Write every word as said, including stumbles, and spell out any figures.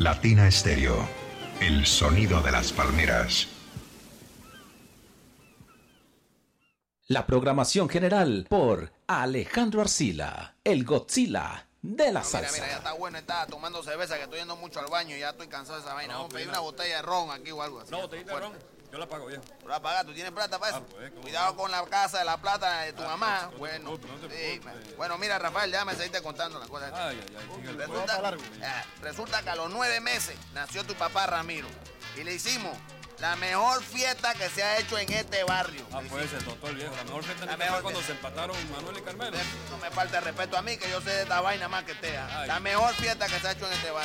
Latina Estéreo, el sonido de las palmeras. La programación general por Alejandro Arcila, el Godzilla de la no, salsa. Mira, mira, ya está bueno, está tomando cerveza, que estoy yendo mucho al baño y ya estoy cansado de esa vaina. No, Vamos a pedir pues, una botella de ron aquí o algo así. No, botellita de ron, yo la pago, viejo. ¿Tú la pagas? ¿Tú tienes plata para Ah, eso? pues, ¿cómo Cuidado no? con la casa de la plata de tu Ah, mamá. no te Bueno, preocupes, no te sí, preocupes. bueno, mira, Rafael, déjame seguirte contando las cosas. Ay, ay, ay, síguele. Resulta, eh, resulta que a los nueve meses nació tu papá Ramiro y le hicimos la mejor fiesta que se ha hecho en este barrio. Ah, Le pues hicimos. se totó el viejo. La mejor fiesta La en este mejor fue cuando fiesta. se empataron Manuel y Carmelo. No me falta el respeto a mí, que yo sé de esta vaina más que te. Ay. La mejor fiesta que se ha hecho en este barrio.